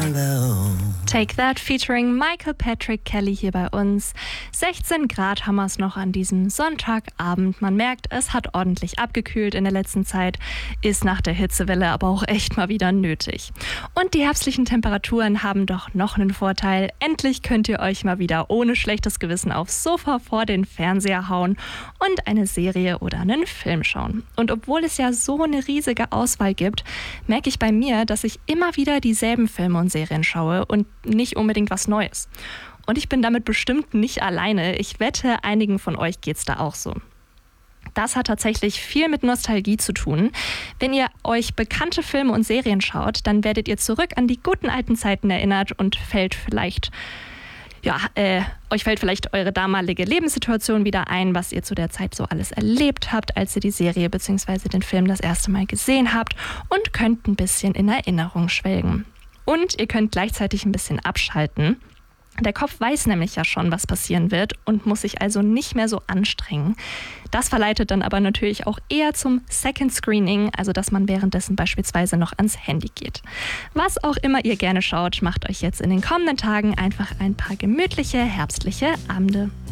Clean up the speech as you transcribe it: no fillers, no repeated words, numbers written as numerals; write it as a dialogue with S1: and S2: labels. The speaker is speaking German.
S1: Take That featuring Michael Patrick Kelly hier bei uns. 16 Grad haben wir es noch an diesem Sonntagabend. Man merkt, es hat ordentlich abgekühlt in der letzten Zeit, ist nach der Hitzewelle aber auch echt mal wieder nötig. Und die herbstlichen Temperaturen haben doch noch einen Vorteil. Endlich könnt ihr euch mal wieder ohne schlechtes Gewissen aufs Sofa vor den Fernseher hauen und eine Serie oder einen Film schauen. Und obwohl es ja so eine riesige Auswahl gibt, merke ich bei mir, dass ich immer wieder dieselben Filme und Serien schaue und nicht unbedingt was Neues. Und ich bin damit bestimmt nicht alleine. Ich wette, einigen von euch geht's da auch so. Das hat tatsächlich viel mit Nostalgie zu tun. Wenn ihr euch bekannte Filme und Serien schaut, dann werdet ihr zurück an die guten alten Zeiten erinnert und euch fällt vielleicht eure damalige Lebenssituation wieder ein, was ihr zu der Zeit so alles erlebt habt, als ihr die Serie bzw. den Film das erste Mal gesehen habt und könnt ein bisschen in Erinnerung schwelgen. Und ihr könnt gleichzeitig ein bisschen abschalten. Der Kopf weiß nämlich ja schon, was passieren wird und muss sich also nicht mehr so anstrengen. Das verleitet dann aber natürlich auch eher zum Second Screening, also dass man währenddessen beispielsweise noch ans Handy geht. Was auch immer ihr gerne schaut, macht euch jetzt in den kommenden Tagen einfach ein paar gemütliche, herbstliche Abende.